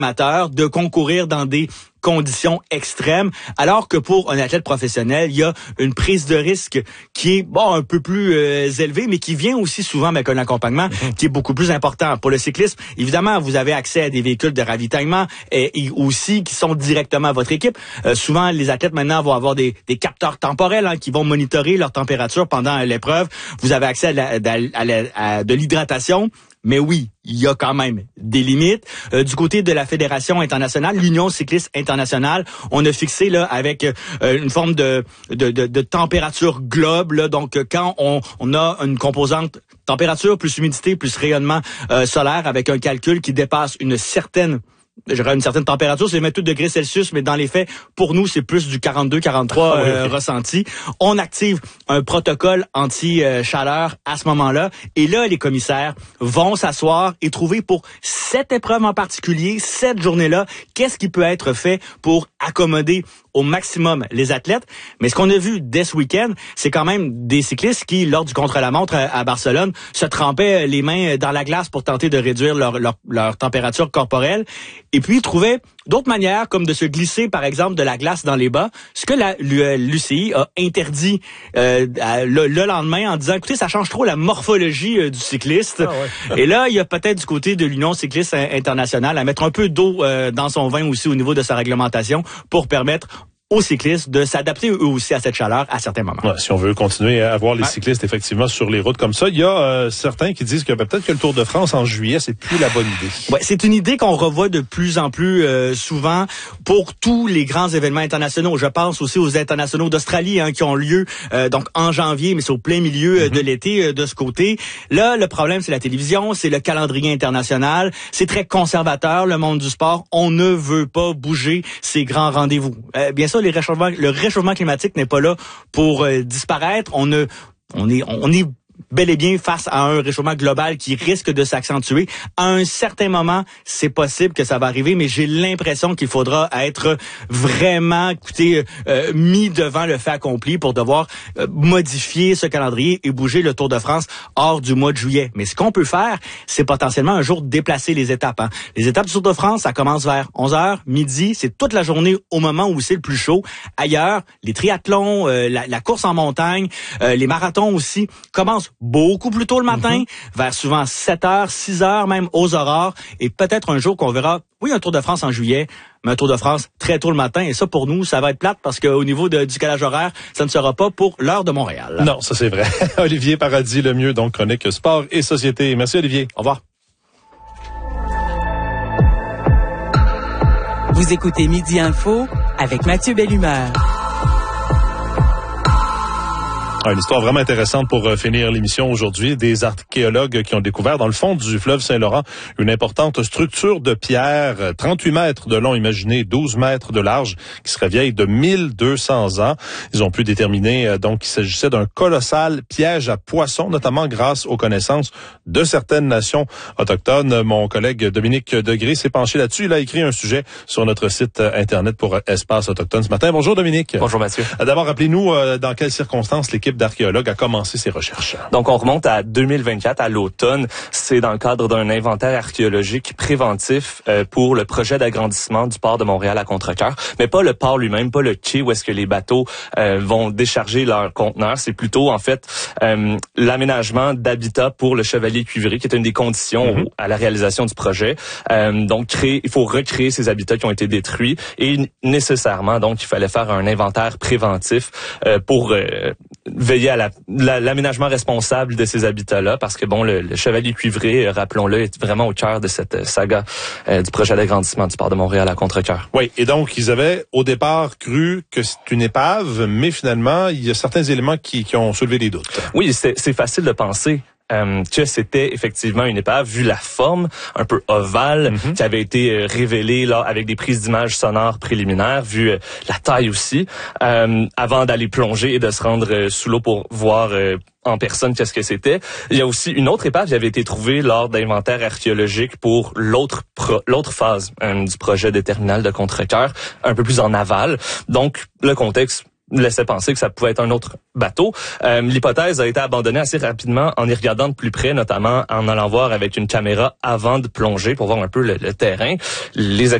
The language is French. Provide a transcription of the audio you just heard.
amateur de concourir dans des conditions extrêmes, alors que pour un athlète professionnel, il y a une prise de risque qui est un peu plus élevée, mais qui vient aussi souvent avec un accompagnement qui est beaucoup plus important. Pour le cyclisme, évidemment, vous avez accès à des véhicules de ravitaillement et aussi qui sont directement à votre équipe. Souvent, les athlètes maintenant vont avoir des capteurs temporels qui vont monitorer leur température pendant l'épreuve. Vous avez accès à de l'hydratation. Mais oui, il y a quand même des limites. Du côté de la Fédération internationale, l'Union cycliste internationale, on a fixé là avec une forme de température globe. Là, donc, quand on a une composante température plus humidité plus rayonnement solaire avec un calcul qui dépasse une certaine température, c'est 28 degrés Celsius, mais dans les faits, pour nous, c'est plus du 42-43 ressenti. On active un protocole anti-chaleur à ce moment-là. Et là, les commissaires vont s'asseoir et trouver pour cette épreuve en particulier, cette journée-là, qu'est-ce qui peut être fait pour accommoder au maximum les athlètes. Mais ce qu'on a vu dès ce week-end, c'est quand même des cyclistes qui, lors du contre-la-montre à Barcelone, se trempaient les mains dans la glace pour tenter de réduire leur température corporelle. Et puis, trouvaient d'autres manières, comme de se glisser, par exemple, de la glace dans les bas, ce que l'UCI a interdit le lendemain en disant, écoutez, ça change trop la morphologie du cycliste. Ah ouais. Et là, il y a peut-être du côté de l'Union cycliste internationale à mettre un peu d'eau dans son vin aussi au niveau de sa réglementation pour permettre aux cyclistes de s'adapter eux aussi à cette chaleur à certains moments. Ouais, si on veut continuer à voir les cyclistes effectivement sur les routes comme ça, il y a certains qui disent que peut-être que le Tour de France en juillet, c'est plus la bonne idée. Ouais, c'est une idée qu'on revoit de plus en plus souvent pour tous les grands événements internationaux. Je pense aussi aux internationaux d'Australie qui ont lieu donc en janvier, mais c'est au plein milieu de l'été de ce côté. Là, le problème, c'est la télévision, c'est le calendrier international. C'est très conservateur, le monde du sport. On ne veut pas bouger ces grands rendez-vous. Bien sûr, le réchauffement climatique n'est pas là pour disparaître. On est bel et bien face à un réchauffement global qui risque de s'accentuer. À un certain moment, c'est possible que ça va arriver, mais j'ai l'impression qu'il faudra être vraiment, mis devant le fait accompli pour devoir modifier ce calendrier et bouger le Tour de France hors du mois de juillet. Mais ce qu'on peut faire, c'est potentiellement un jour déplacer les étapes. Les étapes du Tour de France, ça commence vers 11h, midi, c'est toute la journée au moment où c'est le plus chaud. Ailleurs, les triathlons, la course en montagne, les marathons aussi commencent beaucoup plus tôt le matin, vers souvent 7h, 6h même aux aurores, et peut-être un jour qu'on verra, un Tour de France en juillet, mais un Tour de France très tôt le matin, et ça pour nous, ça va être plate parce qu'au niveau du calage horaire, ça ne sera pas pour l'heure de Montréal. Non, ça c'est vrai. Olivier Paradis, le mieux, donc chronique sport et société. Merci Olivier. Au revoir. Vous écoutez Midi Info avec Mathieu Bellumeur. Une histoire vraiment intéressante pour finir l'émission aujourd'hui. Des archéologues qui ont découvert dans le fond du fleuve Saint-Laurent une importante structure de pierre, 38 mètres de long, imaginez 12 mètres de large, qui serait vieille de 1200 ans. Ils ont pu déterminer donc qu'il s'agissait d'un colossal piège à poissons, notamment grâce aux connaissances de certaines nations autochtones. Mon collègue Dominique Degré s'est penché là-dessus. Il a écrit un sujet sur notre site Internet pour Espace Autochtone ce matin. Bonjour Dominique. Bonjour Mathieu. D'abord, rappelez-nous dans quelles circonstances l'équipe d'archéologues a commencé ses recherches. Donc, on remonte à 2024, à l'automne. C'est dans le cadre d'un inventaire archéologique préventif pour le projet d'agrandissement du port de Montréal à Contrecœur. Mais pas le port lui-même, pas le quai où est-ce que les bateaux vont décharger leurs conteneurs. C'est plutôt, en fait, l'aménagement d'habitat pour le Chevalier Cuivré, qui est une des conditions à la réalisation du projet. Donc, il faut recréer ces habitats qui ont été détruits et nécessairement, donc, il fallait faire un inventaire préventif pour veiller à l'aménagement responsable de ces habitats-là, parce que le Chevalier Cuivré, rappelons-le, est vraiment au cœur de cette saga du projet d'agrandissement du port de Montréal à Contrecœur. Oui, et donc ils avaient au départ cru que c'est une épave, mais finalement il y a certains éléments qui ont soulevé des doutes. Oui, c'est facile de penser que c'était effectivement une épave, vu la forme un peu ovale qui avait été révélée là avec des prises d'images sonores préliminaires, vu la taille aussi, avant d'aller plonger et de se rendre sous l'eau pour voir en personne qu'est-ce que c'était. Il y a aussi une autre épave qui avait été trouvée lors d'inventaires archéologiques pour l'autre phase du projet des terminales de Contrecœur, un peu plus en aval. Donc, le contexte laissait penser que ça pouvait être un autre bateau. L'hypothèse a été abandonnée assez rapidement en y regardant de plus près, notamment en allant voir avec une caméra avant de plonger pour voir un peu le terrain. Les